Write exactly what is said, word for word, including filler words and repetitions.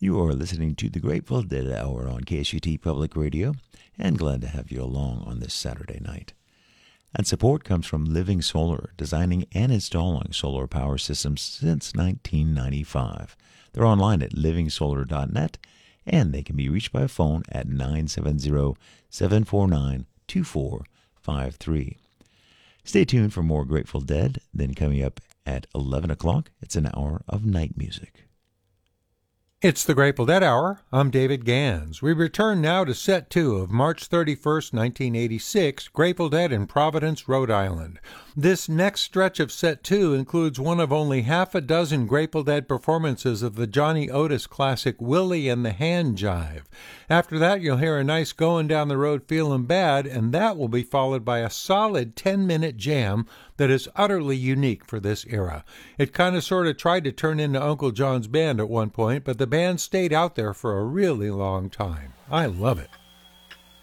You are listening to the Grateful Dead Hour on K S U T Public Radio, and glad to have you along on this Saturday night. And support comes from Living Solar, designing and installing solar power systems since nineteen ninety-five. They're online at living solar dot net, and they can be reached by phone at nine seven zero, seven four nine, two four five three. Stay tuned for more Grateful Dead. Then coming up at eleven o'clock, it's an hour of night music. It's the Grateful Dead Hour. I'm David Gans. We return now to set two of March thirty-first, nineteen eighty-six, Grateful Dead in Providence, Rhode Island. This next stretch of set two includes one of only half a dozen Grateful Dead performances of the Johnny Otis classic Willie and the Hand Jive. After that, you'll hear a nice Going Down the Road Feeling Bad, and that will be followed by a solid ten-minute jam that is utterly unique for this era. It kind of sort of tried to turn into Uncle John's Band at one point, but the band stayed out there for a really long time. I love it.